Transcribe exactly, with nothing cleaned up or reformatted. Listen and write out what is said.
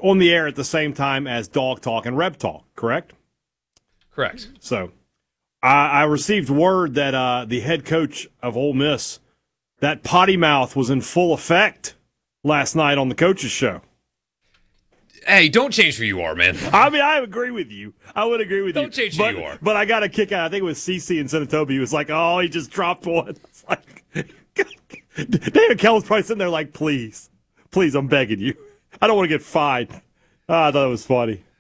on the air at the same time as Dog Talk and Reb Talk, correct? Correct. So I, I received word that uh, the head coach of Ole Miss, that potty mouth was in full effect last night on the coach's show. Hey, don't change who you are, man. I mean, I agree with you. I would agree with don't you. Don't change but, who you are. But I got a kick out. I think it was CeCe in Senatobi. He was like, oh, he just dropped one. It's like, David Kellen's probably sitting there like, please, please, I'm begging you. I don't want to get fined. Oh, I thought it was funny.